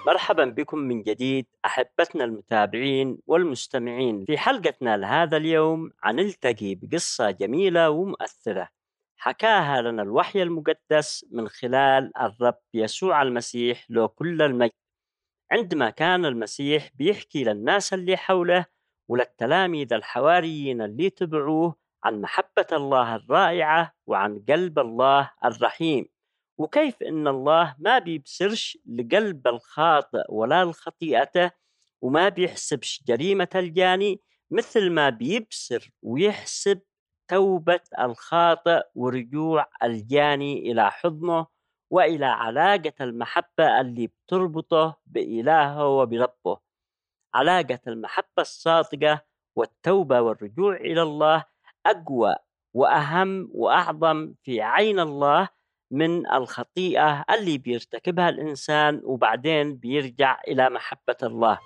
مرحبا بكم من جديد أحبتنا المتابعين والمستمعين في حلقتنا لهذا اليوم. نلتقي بقصة جميلة ومؤثرة حكاها لنا الوحي المقدس من خلال الرب يسوع المسيح له كل المجد. عندما كان المسيح بيحكي للناس اللي حوله وللتلاميذ الحواريين اللي تبعوه عن محبة الله الرائعة وعن قلب الله الرحيم، وكيف إن الله ما بيبصرش لقلب الخاطئ ولا لخطيئته، وما بيحسبش جريمة الجاني مثل ما بيبصر ويحسب توبة الخاطئ ورجوع الجاني إلى حضنه وإلى علاقة المحبة اللي بتربطه بإلهه وبربه. علاقة المحبة الصادقة والتوبة والرجوع إلى الله أقوى وأهم وأعظم في عين الله من الخطيئة اللي بيرتكبها الإنسان وبعدين بيرجع إلى محبة الله.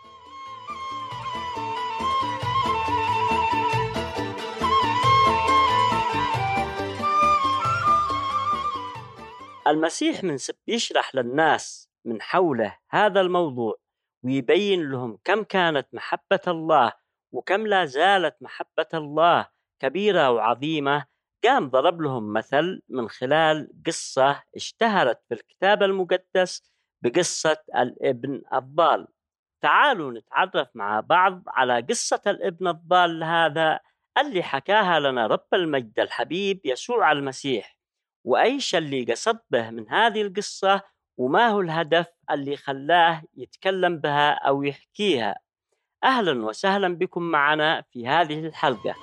المسيح يشرح للناس من حوله هذا الموضوع ويبين لهم كم كانت محبة الله وكم لا زالت محبة الله كبيرة وعظيمة. قام ضرب لهم مثل من خلال قصة اشتهرت في الكتاب المقدس بقصة الابن الضال. تعالوا نتعرف مع بعض على قصة الابن الضال هذا اللي حكاها لنا رب المجد الحبيب يسوع المسيح، وأيش اللي قصد به من هذه القصة وما هو الهدف اللي خلاه يتكلم بها أو يحكيها. أهلا وسهلا بكم معنا في هذه الحلقة.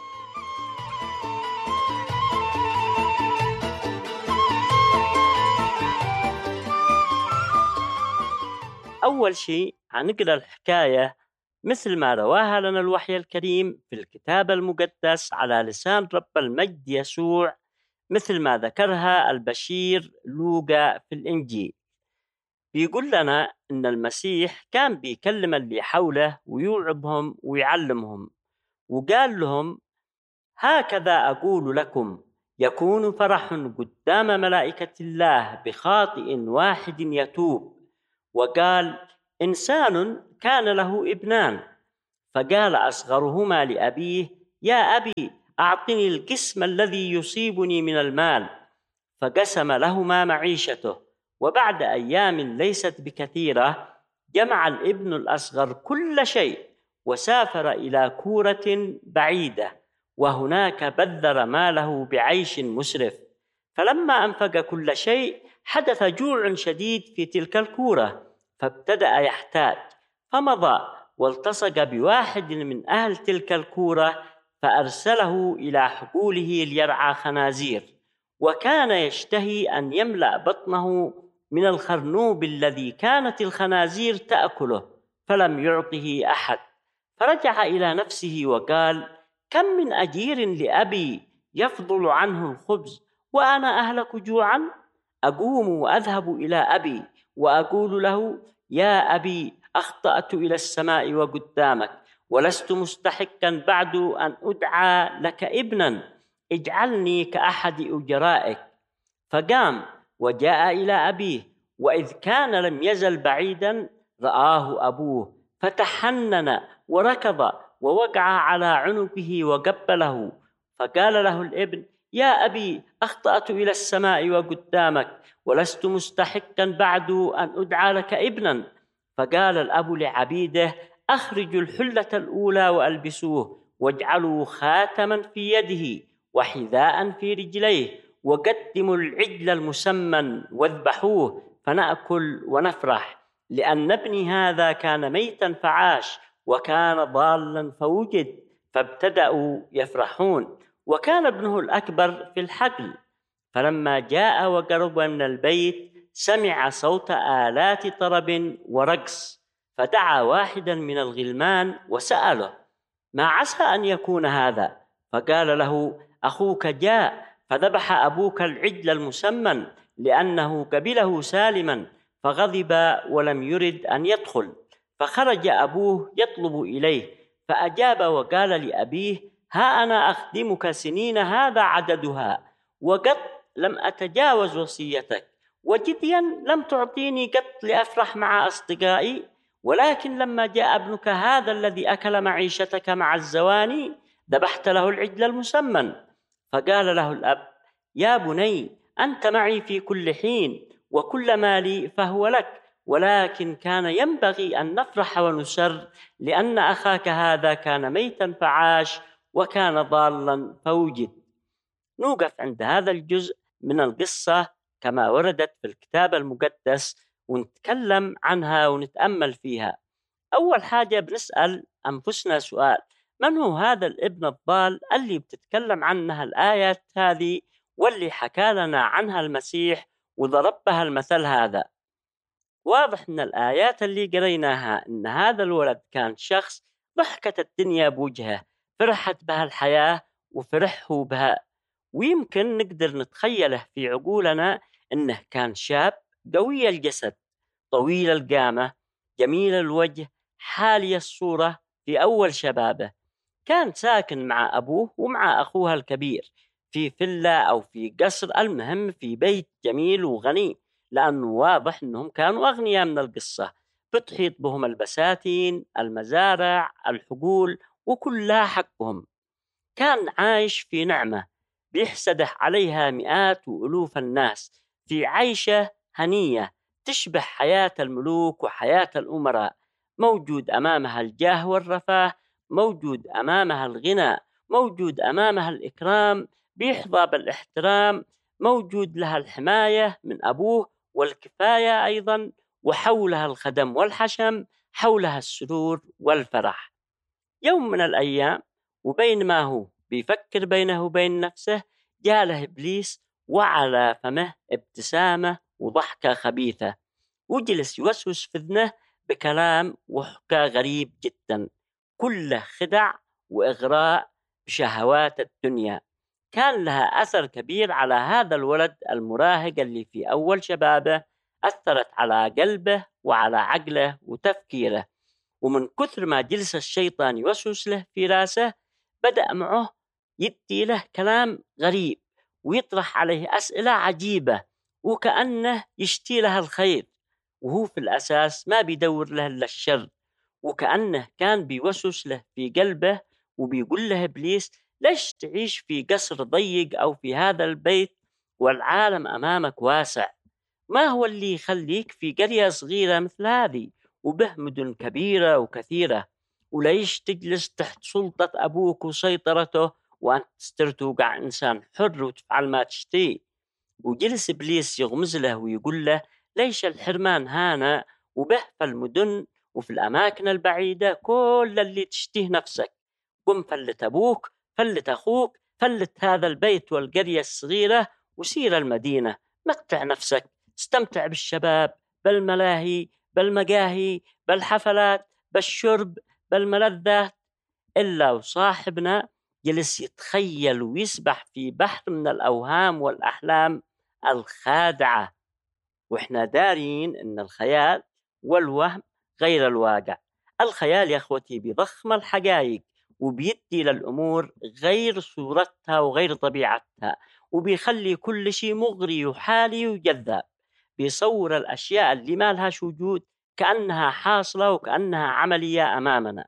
أول شيء هنقرأ الحكاية مثل ما رواها لنا الوحي الكريم في الكتاب المقدس على لسان رب المجد يسوع، مثل ما ذكرها البشير لوقا في الإنجيل. بيقول لنا إن المسيح كان بيكلم اللي حوله ويوعظهم ويعلمهم، وقال لهم: هكذا أقول لكم، يكون فرح قدام ملائكة الله بخاطئ واحد يتوب. وقال: إنسان كان له ابنان، فقال أصغرهما لأبيه: يا أبي، أعطني القسم الذي يصيبني من المال. فقسم لهما معيشته، وبعد أيام ليست بكثيرة جمع الابن الأصغر كل شيء وسافر إلى كورة بعيدة، وهناك بذر ماله بعيش مسرف. فلما أنفق كل شيء حدث جوع شديد في تلك الكورة، فابتدأ يحتاج، فمضى والتصق بواحد من أهل تلك الكورة فأرسله إلى حقوله ليرعى خنازير، وكان يشتهي أن يملأ بطنه من الخرنوب الذي كانت الخنازير تأكله، فلم يعطه أحد. فرجع إلى نفسه وقال: كم من أجير لأبي يفضل عنه الخبز وأنا أهلك جوعا؟ أقوم وأذهب إلى أبي وأقول له: يا أبي، أخطأت إلى السماء وقدامك، ولست مستحقا بعد أن أدعى لك ابنا، اجعلني كأحد أجرائك. فقام وجاء إلى أبيه، وإذ كان لم يزل بعيدا رآه أبوه، فتحنن وركض ووقع على عنقه وقبله. فقال له الابن: يا أبي، أخطأت إلى السماء وقدامك، ولست مستحقا بعد أن أدعى لك ابنا. فقال الأب لعبيده: أخرجوا الحلة الأولى وألبسوه، واجعلوا خاتما في يده وحذاء في رجليه، وقدموا العجل المسمن واذبحوه، فنأكل ونفرح، لأن ابني هذا كان ميتا فعاش وكان ضالا فوجد. فابتدأوا يفرحون. وكان ابنه الأكبر في الحقل. فلما جاء وقرب من البيت سمع صوت آلات طرب ورقص، فدعا واحدا من الغلمان وسأله: ما عسى أن يكون هذا؟ فقال له: أخوك جاء، فذبح أبوك العجل المسمن لأنه قبله سالما، فغضب ولم يرد أن يدخل. فخرج أبوه يطلب إليه، فأجاب وقال لأبيه: ها أنا أخدمك سنين هذا عددها، وقد لم أتجاوز وصيتك، وجديا لم تعطيني قط لأفرح مع أصدقائي، ولكن لما جاء ابنك هذا الذي أكل معيشتك مع الزواني ذبحت له العجل المسمن. فقال له الأب: يا بني، أنت معي في كل حين، وكل مالي فهو لك، ولكن كان ينبغي أن نفرح ونسر، لأن أخاك هذا كان ميتا فعاش، وكان ضالا فوجد. نوقف عند هذا الجزء من القصة كما وردت في الكتاب المقدس، ونتكلم عنها ونتأمل فيها. أول حاجة بنسأل أنفسنا سؤال: من هو هذا الابن الضال اللي بتتكلم عنها الآيات هذه، واللي حكى لنا عنها المسيح وضرب بها المثل هذا؟ واضح من الآيات اللي قريناها إن هذا الولد كان شخص ضحكت الدنيا بوجهه، فرحت بها الحياة وفرح هو بها. ويمكن نقدر نتخيله في عقولنا إنه كان شاب قوي الجسد، طويل القامة، جميل الوجه، حالي الصورة في أول شبابه. كان ساكن مع أبوه ومع أخوها الكبير في فيلا أو في قصر، المهم في بيت جميل وغني، لأنه واضح أنهم كانوا أغنياء من القصة. بتحيط بهم البساتين، المزارع، الحقول، وكلها حقهم. كان عايش في نعمة بيحسده عليها مئات وألوف الناس، في عيشة هنية تشبه حياة الملوك وحياة الأمراء. موجود أمامها الجاه والرفاه، موجود أمامها الغنى، موجود أمامها الإكرام، بيحظى بالاحترام، موجود لها الحماية من أبوه والكفاية أيضا، وحولها الخدم والحشم، حولها السرور والفرح. يوم من الأيام، وبينما هو بيفكر بينه وبين نفسه، جاله إبليس وعلى فمه ابتسامة وضحكة خبيثة، وجلس يوسوس في أذنه بكلام وحكى غريب جدا، كله خدع وإغراء بشهوات الدنيا. كان لها أثر كبير على هذا الولد المراهق اللي في أول شبابه، أثرت على قلبه وعلى عقله وتفكيره. ومن كثر ما جلس الشيطان يوسوس له في راسه، بدأ معه يدي له كلام غريب، ويطرح عليه أسئلة عجيبة، وكأنه يشتي له الخير، وهو في الأساس ما بيدور له إلا الشر. وكأنه كان بيوسوس له في قلبه، وبيقول له إبليس: ليش تعيش في قصر ضيق أو في هذا البيت والعالم أمامك واسع؟ ما هو اللي يخليك في قرية صغيرة مثل هذه وبه مدن كبيرة وكثيرة؟ وليش تجلس تحت سلطة أبوك وسيطرته وأنت صرت توقع إنسان حر وتفعل ما تشتي؟ وجلس إبليس يغمز له ويقول له: ليش الحرمان هانا وبه في المدن وفي الأماكن البعيدة كل اللي تشتيه نفسك؟ قم فلت أبوك، فلت أخوك، فلت هذا البيت والقرية الصغيرة، وسير المدينة، متع نفسك، استمتع بالشباب، بالملاهي، بالمقاهي، بالحفلات، بالشرب، بالملذات. إلا وصاحبنا جلس يتخيل ويسبح في بحر من الأوهام والأحلام الخادعة. وإحنا دارين إن الخيال والوهم غير الواقع. الخيال يا أخوتي بيضخم الحقائق، وبيدي للأمور غير صورتها وغير طبيعتها، وبيخلي كل شيء مغري وحالي وجذاب. بيصور الأشياء اللي ما لهاش وجود كأنها حاصلة وكأنها عملية أمامنا،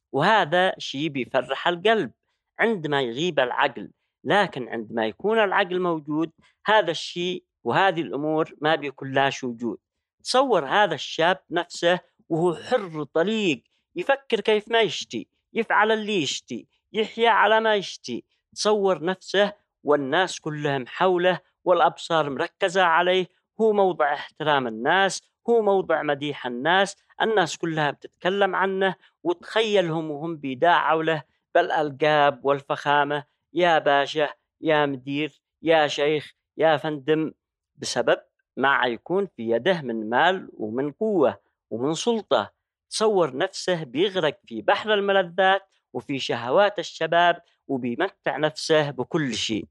وهذا شيء بيفرح القلب عندما يغيب العقل. لكن عندما يكون العقل موجود، هذا الشيء وهذه الأمور ما بيكون لهاش وجود. تصور هذا الشاب نفسه وهو حر طليق، يفكر كيف ما يشتي، يفعل اللي يشتي، يحيا على ما يشتي. تصور نفسه والناس كلهم حوله والأبصار مركزة عليه، هو موضع احترام الناس، هو موضع مديح الناس، الناس كلها بتتكلم عنه، وتخيلهم وهم بيداعوا له بالألقاب والفخامة: يا باشا، يا مدير، يا شيخ، يا فندم، بسبب ما يكون في يده من مال ومن قوة ومن سلطة. تصور نفسه بيغرق في بحر الملذات وفي شهوات الشباب، وبيمتع نفسه بكل شيء.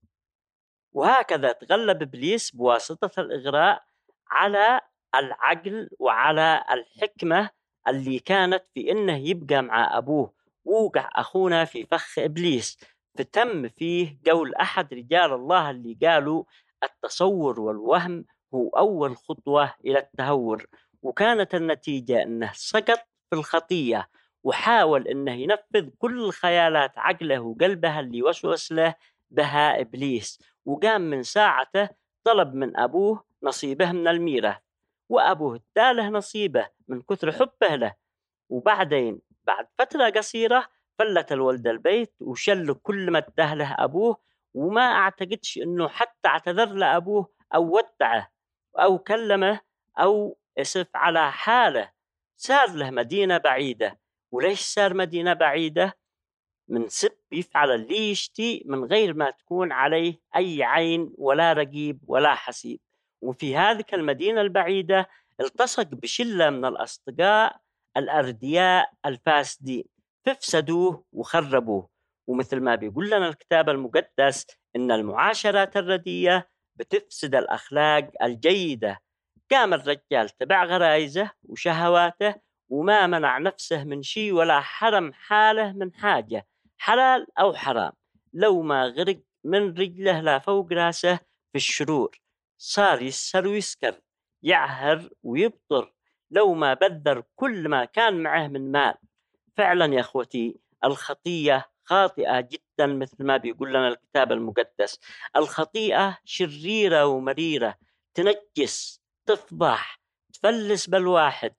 وهكذا تغلب إبليس بواسطة الإغراء على العقل وعلى الحكمة اللي كانت في إنه يبقى مع أبوه. ووقع أخونا في فخ إبليس، فتم فيه قول أحد رجال الله اللي قالوا: التصور والوهم هو أول خطوة إلى التهور، وكانت النتيجة أنه سقط في الخطية، وحاول أنه ينفذ كل الخيالات عقله وقلبه اللي وسوس له بها إبليس. وقام من ساعته طلب من أبوه نصيبه من الميراث، وأبوه اداله نصيبه من كثر حبه له. وبعدين بعد فترة قصيرة فلت الولد البيت وشل كل ما اداه له أبوه، وما أعتقدش أنه حتى اعتذر لأبوه أو ودعه أو كلمه أو اسف على حاله. صار له مدينة بعيدة. وليش صار مدينة بعيدة؟ من سب يفعل اللي يشتي من غير ما تكون عليه أي عين ولا رقيب ولا حسيب. وفي هذه المدينة البعيدة التصق بشلة من الأصدقاء الأردياء الفاسدين، فافسدوه وخربوه. ومثل ما بيقول لنا الكتاب المقدس إن المعاشرات الردية بتفسد الأخلاق الجيدة. قام الرجال تبع غرايزه وشهواته، وما منع نفسه من شيء ولا حرم حاله من حاجة، حلال أو حرام. لو ما غرق من رجله لا فوق راسه في الشرور، صار يسهر ويسكر، يعهر ويبطر، لو ما بذر كل ما كان معه من مال. فعلا يا أخوتي، الخطية خاطئة جدا مثل ما بيقول لنا الكتاب المقدس. الخطيئة شريرة ومريرة، تنجس، تفضح، تفلس بالواحد.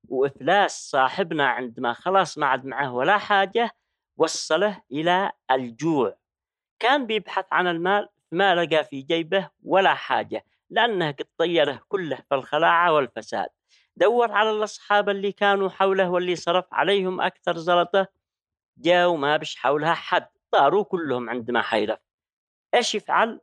وإفلاس صاحبنا عندما خلاص ما عاد معه ولا حاجة وصله إلى الجوع. كان بيبحث عن المال ما لقى في جيبه ولا حاجة، لأنه قد طيره كله في الخلاعة والفساد. دور على الأصحاب اللي كانوا حوله واللي صرف عليهم أكثر زلطة، جاءوا ما بش حولها حد، طاروا كلهم عندما حيرف. إيش يفعل؟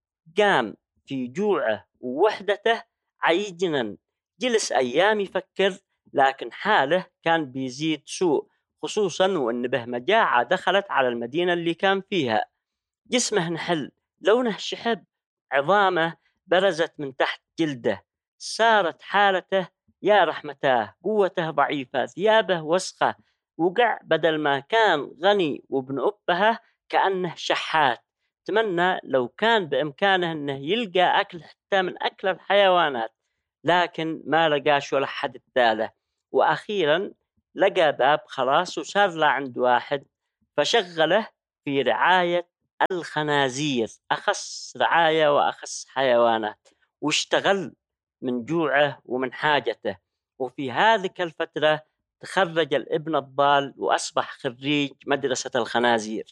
قام في جوعه ووحدته عيجنا، جلس أيام يفكر، لكن حاله كان بيزيد سوء، خصوصا وأن به مجاعة دخلت على المدينة اللي كان فيها. جسمه نحل، لونه شحب، عظامه برزت من تحت جلده. صارت حالته يا رحمتاه، قوته ضعيفة، ثيابه وسخة، وقع بدل ما كان غني وابن أبها كأنه شحات. تمنى لو كان بإمكانه أنه يلقى أكل حتى من أكل الحيوانات، لكن ما لقاش ولا حد اداله. وأخيرا لقى باب خلاص، وصار له عند واحد فشغله في رعاية الخنازير، أخص رعاية وأخص حيوانات، واشتغل من جوعه ومن حاجته. وفي هذه الفترة تخرج الابن الضال وأصبح خريج مدرسة الخنازير،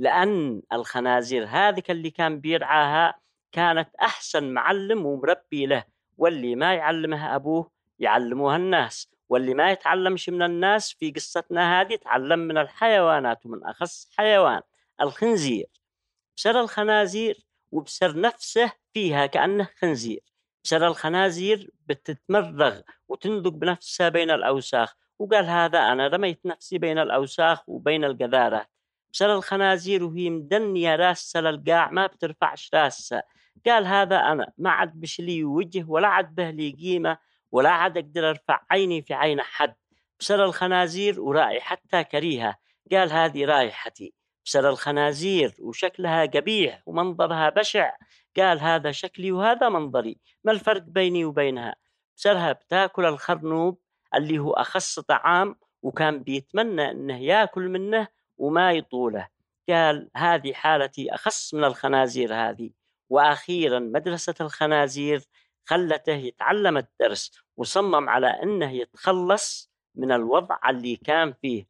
لأن الخنازير هذه اللي كان بيرعاها كانت أحسن معلم ومربي له، واللي ما يعلمها أبوه يعلموها الناس، واللي ما يتعلمش من الناس في قصتنا هذه تعلم من الحيوانات، ومن أخص حيوان الخنزير. بسر الخنازير وبسر نفسه فيها كأنه خنزير. بسر الخنازير بتتمرغ وتندق بنفسها بين الأوساخ، وقال هذا أنا رميت نفسي بين الأوساخ وبين القذارات. بسر الخنازير وهي مدنية راسها للقاع ما بترفعش راسها، قال هذا أنا ما عاد بشلي وجه ولا عاد به لي قيمة، ولا عاد أقدر أرفع عيني في عين حد. بسر الخنازير ورائحتها كريهة، قال هذه رائحتي. بسر الخنازير وشكلها قبيح ومنظرها بشع، قال هذا شكلي وهذا منظري، ما الفرق بيني وبينها؟ بسرها بتاكل الخرنوب اللي هو أخص طعام، وكان بيتمنى أنه يأكل منه وما يطوله. قال هذه حالتي أخص من الخنازير هذه. وأخيرا مدرسة الخنازير خلته يتعلم الدرس، وصمم على أنه يتخلص من الوضع اللي كان فيه،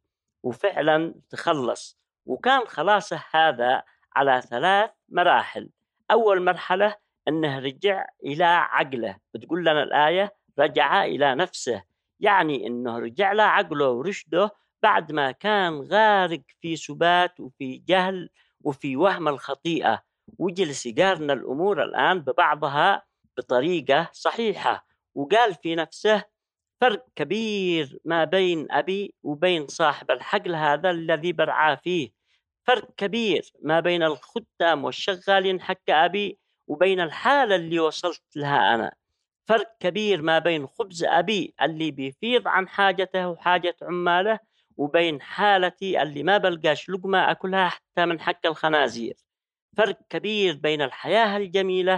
وفعلا تخلص. وكان خلاصه هذا على 3 مراحل. أول مرحلة أنه رجع إلى عقله، بتقول لنا الآية رجع إلى نفسه، يعني أنه رجع له عقله ورشده بعد ما كان غارق في سبات وفي جهل وفي وهم الخطيئة، وجلس يقارن الأمور الآن ببعضها بطريقة صحيحة. وقال في نفسه فرق كبير ما بين أبي وبين صاحب الحقل هذا الذي برعاه فيه، فرق كبير ما بين الخدام والشغالين حق أبي وبين الحالة اللي وصلت لها أنا، فرق كبير ما بين خبز أبي اللي بيفيض عن حاجته وحاجة عماله وبين حالتي اللي ما بلقاش لقمة أكلها حتى من حق الخنازير. فرق كبير بين الحياة الجميلة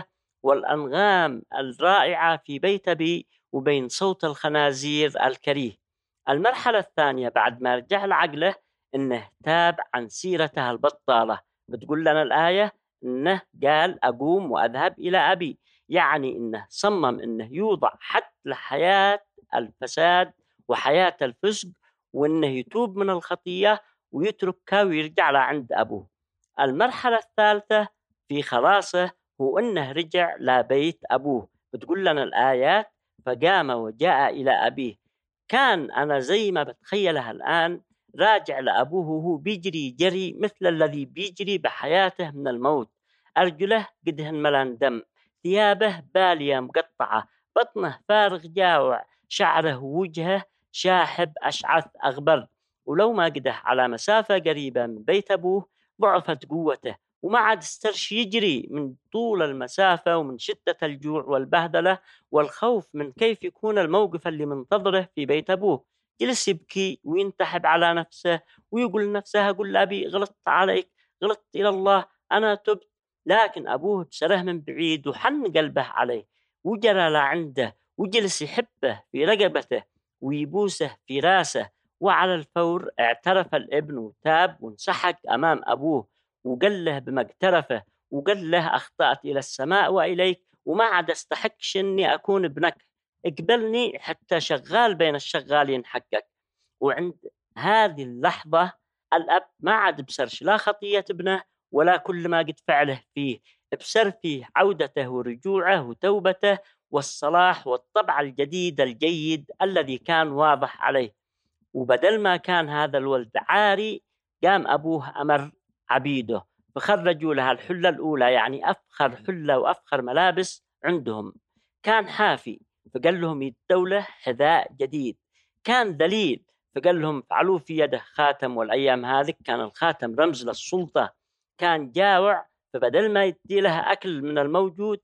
والأنغام الرائعة في بيت أبي، وبين صوت الخنازير الكريه. المرحلة الثانية بعد ما رجع لعقله إنه تاب عن سيرته البطالة. بتقول لنا الآية إنه قال أقوم وأذهب إلى أبي، يعني إنه صمم إنه يوضع حد لحياة الفساد وحياة الفسق، وإنه يتوب من الخطية ويتركها ويرجع لعند أبوه. المرحلة الثالثة في خلاصه هو إنه رجع لبيت أبوه. بتقول لنا الآيات فقام وجاء إلى أبيه. كان أنا زي ما بتخيلها الآن راجع لأبوه وهو بيجري جري مثل الذي بيجري بحياته من الموت. أرجله قدهن ملان دم، ثيابه بالية مقطعة، بطنه فارغ جاوع، شعره ووجهه شاحب أشعث أغبر. ولو ما قده على مسافة قريبة من بيت أبوه ضعفت قوته، وما عاد استرش يجري من طول المسافة ومن شدة الجوع والبهدلة والخوف من كيف يكون الموقف اللي منتظره في بيت أبوه. جلس يبكي وينتحب على نفسه ويقول نفسه أقول لأبي غلطت عليك، غلطت إلى الله، أنا تبت. لكن أبوه بسره من بعيد وحن قلبه عليه وجرى لعنده وجلس يحبه في رقبته ويبوسه في راسه. وعلى الفور اعترف الابن وتاب وانسحق أمام أبوه وقال له بما اقترفه، وقال له أخطأت إلى السماء وإليك، وما عاد استحقش إني أكون ابنك، اقبلني حتى شغال بين الشغالين حقك. وعند هذه اللحظة الأب ما عاد بسرش لا خطية ابنه ولا كل ما قد فعله فيه، بسر فيه عودته ورجوعه وتوبته والصلاح والطبع الجديد الجيد الذي كان واضح عليه. وبدل ما كان هذا الولد عاري، قام أبوه أمر عبيده فخرجوا لها الحلة الأولى، يعني أفخر حلة وأفخر ملابس عندهم. كان حافي فقال لهم يدوا له حذاء جديد. كان ذليل فقال لهم فعلوا في يده خاتم، والأيام هذه كان الخاتم رمز للسلطة. كان جاوع فبدل ما يدي لها أكل من الموجود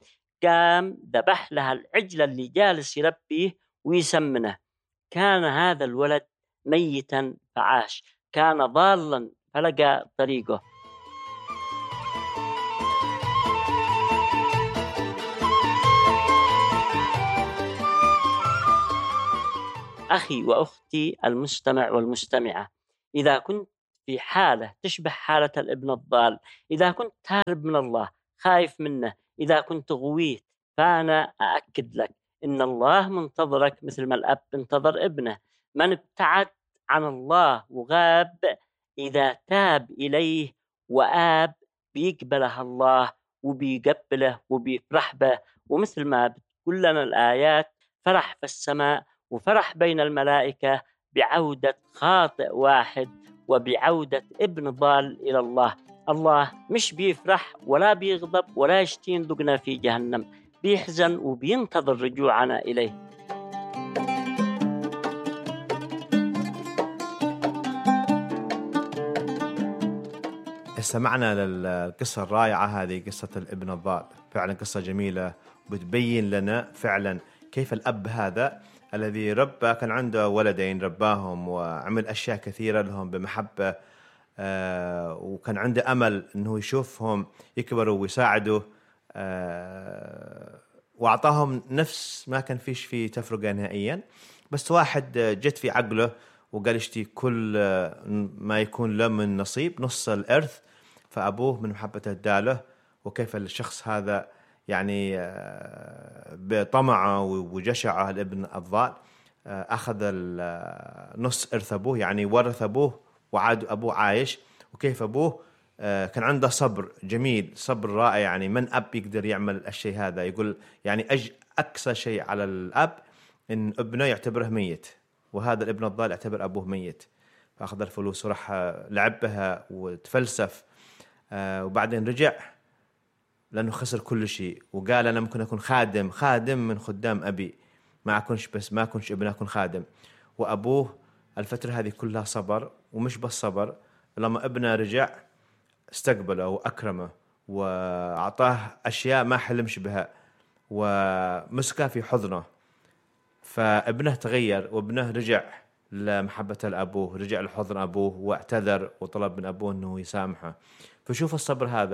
قام ذبح لها العجل اللي جالس يربيه ويسمنه. كان هذا الولد ميتا فعاش، كان ضالا فلقى طريقه. أخي وأختي المستمع والمستمعة، إذا كنت في حالة تشبه حالة الابن الضال، إذا كنت هارب من الله خايف منه، إذا كنت غويت، فأنا أأكد لك إن الله منتظرك مثل ما الأب انتظر ابنه. من ابتعد عن الله وغاب إذا تاب إليه وآب بيقبله الله وبيقبله وبيفرح به. ومثل ما بتقول لنا الآيات فرح في السماء وفرح بين الملائكة بعودة خاطئ واحد وبعودة ابن ضال إلى الله. الله مش بيفرح ولا بيغضب ولا يشتين ذقنا في جهنم، بيحزن وبينتظر رجوعنا إليه. استمعنا للقصة الرائعة هذه، قصة الابن الضال. فعلا قصة جميلة وبتبين لنا فعلا كيف الأب هذا الذي ربى، كان عنده ولدين رباهم وعمل أشياء كثيرة لهم بمحبة، وكان عنده أمل أنه يشوفهم يكبروا ويساعدوا، وأعطاهم نفس ما كان فيش فيه تفرقة نهائيا. بس واحد جت في عقله وقال يشتي كل ما يكون له من نصيب، نص الإرث. فأبوه من محبته اداله. وكيف الشخص هذا يعني بطمعه وجشعه الابن الضال أخذ نص إرث أبوه، يعني ورث أبوه وعاد أبوه عايش. وكيف أبوه كان عنده صبر جميل، صبر رائع. يعني من أب يقدر يعمل الشيء هذا؟ يقول يعني أقصى شيء على الأب إن ابنه يعتبره ميت، وهذا الابن الضال يعتبر أبوه ميت. فأخذ الفلوس وراح لعب بها وتفلسف، وبعدين رجع لأنه خسر كل شيء وقال أنا ممكن أكون خادم من خدام أبي، ما أكونش ابن، أكون خادم. وأبوه الفترة هذه كلها صبر، ومش بس صبر، لما ابنه رجع استقبله وأكرمه وأعطاه أشياء ما حلمش بها ومسكه في حضنه. فابنه تغير، وابنه رجع لمحبة الأبوه، رجع لحضن أبوه واعتذر وطلب من أبوه أنه يسامحه. فشوف الصبر هذا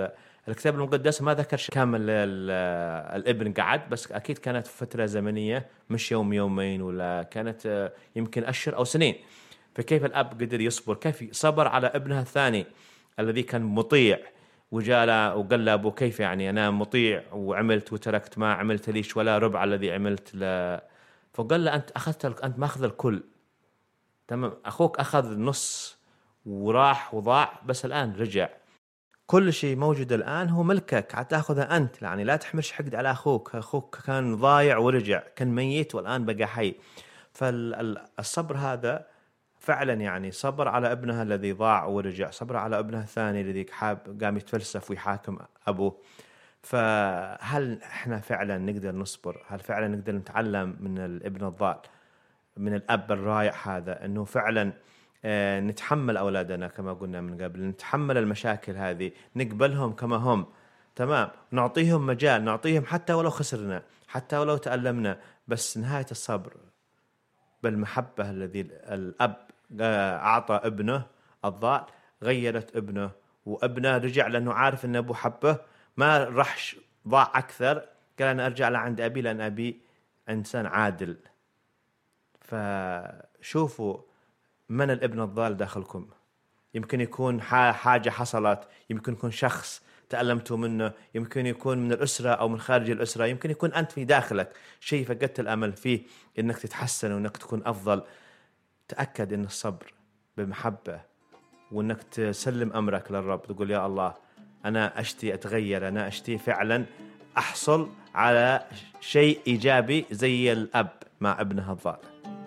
الكتاب المقدس ما ذكر كامل الابن قعد، بس أكيد كانت فترة زمنية مش يوم يومين، ولا كانت يمكن أشهر أو سنين. فكيف الأب قدر يصبر؟ كيف صبر على ابنها الثاني الذي كان مطيع، وجاء وقال له أبو كيف يعني أنا مطيع وعملت وتركت، ما عملت ليش ولا ربع الذي عملت فقال له أنت أخذت، أنت ماخذ الكل، تمام، أخوك أخذ نص وراح وضاع، بس الآن رجع، كل شيء موجود الآن هو ملكك، هتاخذه أنت، يعني لا تحملش حقد على أخوك. أخوك كان ضايع ورجع، كان ميت والآن بقى حي. فالصبر هذا فعلا يعني صبر على ابنها الذي ضاع ورجع، صبر على ابنها الثاني الذي قام يتفلسف ويحاكم أبوه. فهل احنا فعلا نقدر نصبر؟ هل فعلا نقدر نتعلم من الابن الضال، من الأب الرائع هذا، أنه فعلا نتحمل أولادنا كما قلنا من قبل، نتحمل المشاكل هذه، نقبلهم كما هم، تمام، نعطيهم مجال، نعطيهم حتى ولو خسرنا، حتى ولو تألمنا، بس نهاية الصبر بالمحبة الذي الأب أعطى ابنه الضال غيرت ابنه، وابنه رجع لأنه عارف أن أبوه حبه، ما رحش ضاع أكثر، قال أنا أرجع لعند أبي لأن أبي إنسان عادل. فشوفوا من الابن الضال داخلكم، يمكن يكون حاجة حصلت، يمكن يكون شخص تألمتوا منه، يمكن يكون من الأسرة أو من خارج الأسرة، يمكن يكون أنت في داخلك شيء فقدت الأمل فيه إنك تتحسن وإنك تكون أفضل. تأكد إن الصبر بمحبة، وإنك تسلم أمرك للرب، تقول يا الله أنا أشتي أتغير، أنا أشتي فعلا أحصل على شيء إيجابي زي الأب مع ابنها الضال.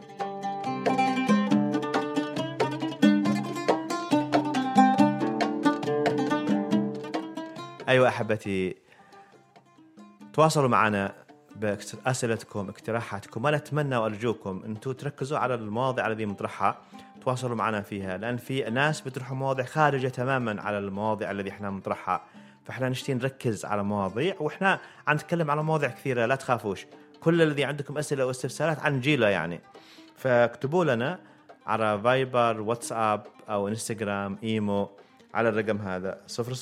أيوة أحبتي، تواصلوا معنا بأسئلتكم، اقتراحاتكم، وأنا أتمنى وأرجوكم أنتم تركزوا على المواضيع التي مطرحها، تواصلوا معنا فيها، لأن في ناس بتروحوا مواضيع خارجة تماما على المواضيع التي احنا مطرحها، فاحنا نشتي نركز على مواضيع، واحنا عم نتكلم على مواضيع كثيرة، لا تخافوش، كل الذي عندكم أسئلة واستفسارات عن جيلة يعني، فاكتبوا لنا على فايبر، واتساب أو انستغرام، إيمو، على الرقم هذا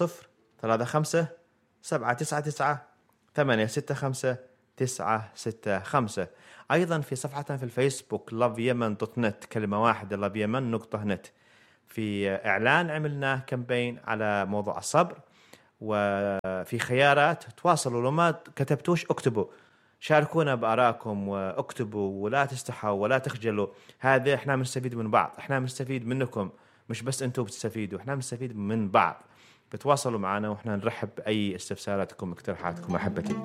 0035 799 865 أيضا في صفحتنا في الفيسبوك loveyemen.net، كلمة واحدة loveyemen.net. في إعلان عملنا كامبين على موضوع الصبر، وفي خيارات، تواصلوا، لو ما كتبتوش اكتبوا، شاركونا بآرائكم واكتبوا، ولا تستحوا ولا تخجلوا، هذا احنا بنستفيد من بعض، احنا بنستفيد منكم، مش بس انتم بتستفيدوا، احنا بنستفيد من بعض. بتواصلوا معنا واحنا نرحب بأي استفساراتكم واقتراحاتكم أحبتي.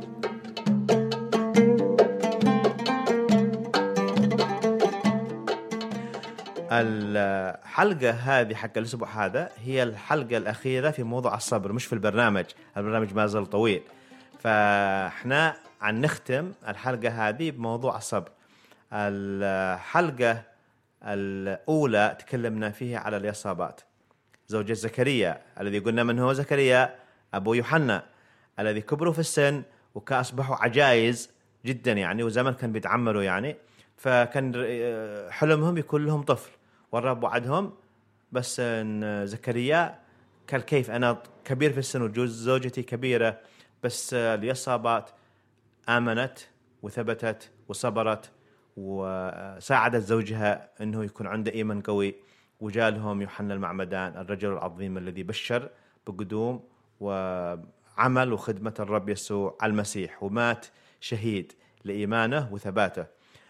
الحلقة هذه حق الأسبوع هذا هي الحلقة الأخيرة في موضوع الصبر، مش في البرنامج ما زال طويل، فاحنا عن نختم الحلقة هذه بموضوع الصبر. الحلقة الأولى تكلمنا فيها على اليصابات، زوجة زكريا الذي قلنا من هو زكريا، أبو يوحنا الذي كبروا في السن وكأصبحوا عجائز جدا يعني، وزمن كان بيتعمروا يعني، فكان حلمهم يكون لهم طفل، والرب وعدهم، بس إن زكريا قال كيف أنا كبير في السن وزوجتي كبيرة، بس اليصابات آمنت وثبتت وصبرت وساعدت زوجها أنه يكون عنده إيمان قوي، وجالهم يوحنا المعمدان الرجل العظيم الذي بشر بقدوم وعمل وخدمة الرب يسوع المسيح، ومات شهيد لإيمانه وثباته.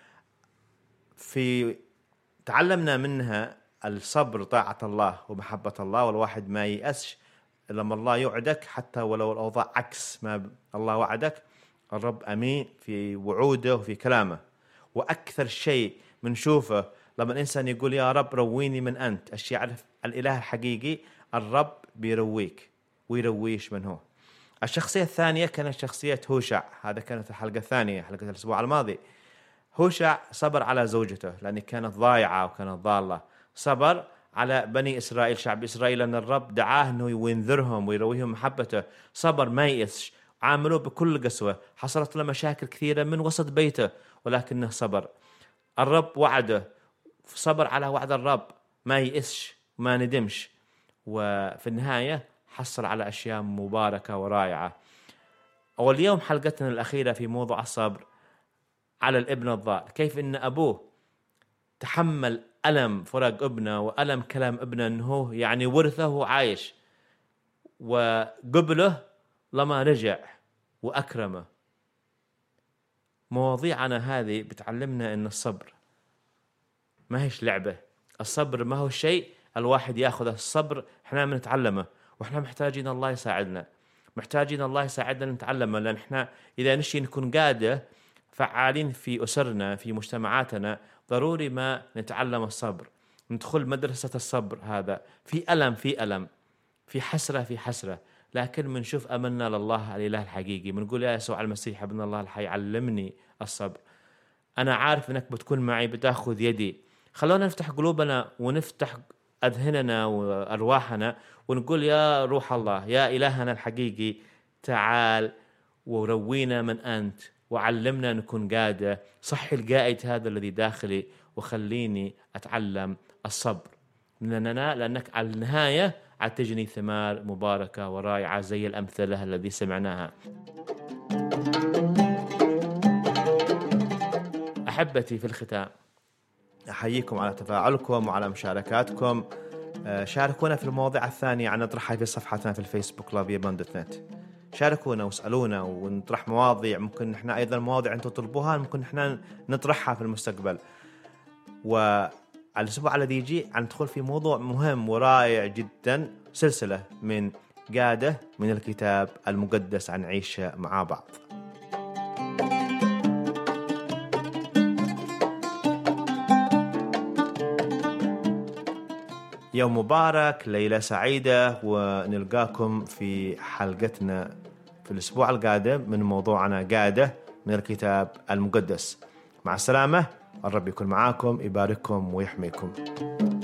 في تعلمنا منها الصبر، طاعة الله ومحبة الله، والواحد ما ييأسش لما الله يوعدك، حتى ولو الأوضاع عكس ما الله وعدك، الرب أمين في وعوده وفي كلامه. وأكثر شيء منشوفه لما الإنسان يقول يا رب رويني من أنت، الشيء يعرف الإله الحقيقي، الرب بيرويك ويرويش من هو. الشخصية الثانية كانت شخصية هوشع، هذا كانت الحلقة الثانية، حلقة الأسبوع الماضي. هوشع صبر على زوجته لأن كانت ضايعة وكانت ضالة، صبر على بني إسرائيل، شعب إسرائيل، أن الرب دعاه أنه ينذرهم ويرويهم محبته، صبر ما يأسش، عاملوه بكل قسوة، حصلت له مشاكل كثيرة من وسط بيته ولكنه صبر. الرب وعده، صبر على وعد الرب، ما يأسش ما ندمش، وفي النهاية حصل على أشياء مباركة ورائعة. واليوم حلقتنا الأخيرة في موضوع الصبر على الابن الضال، كيف إن أبوه تحمل ألم فراق ابنه وألم كلام ابنه أنه يعني ورثه وعايش، وقبله لما رجع وأكرمه. مواضيعنا هذه بتعلمنا أن الصبر ما هيش لعبة. الصبر ما هو شيء الواحد يأخذ الصبر احنا بنتعلمه، واحنا محتاجين الله يساعدنا، محتاجين الله يساعدنا نتعلمه، لأن احنا إذا نشي نكون قادة فعالين في أسرنا في مجتمعاتنا ضروري ما نتعلم الصبر، ندخل مدرسة الصبر. هذا في ألم في ألم، في حسرة في حسرة، لكن منشوف أملنا لله الإله الحقيقي، منقول يا يسوع المسيح ابن الله الحي علمني الصبر. أنا عارف أنك بتكون معي، بتأخذ يدي. خلونا نفتح قلوبنا ونفتح أذهننا وأرواحنا ونقول يا روح الله يا إلهنا الحقيقي تعال وروينا من أنت، وعلمنا نكون قادة، صحي القائد هذا الذي داخلي وخليني أتعلم الصبر مننا، لأنك على النهاية عتجني ثمار مباركة ورائعة زي الأمثلة الذي سمعناها. أحبتي في الختام أحييكم على تفاعلكم وعلى مشاركاتكم. شاركونا في المواضيع الثانية عن نطرحها في صفحتنا في الفيسبوك loveyaban.net. شاركونا واسألونا ونطرح مواضيع، ممكن نحن أيضا مواضيع أنتم تطلبوها ممكن نحن نطرحها في المستقبل. والأسبوع الذي يجي ندخل في موضوع مهم ورائع جدا، سلسلة من قادة من الكتاب المقدس عن عيشة مع بعض. يوم مبارك، ليلة سعيدة، ونلقاكم في حلقتنا في الأسبوع القادم من موضوعنا قادة من الكتاب المقدس. مع السلامة، الرب يكون معاكم، يبارككم ويحميكم.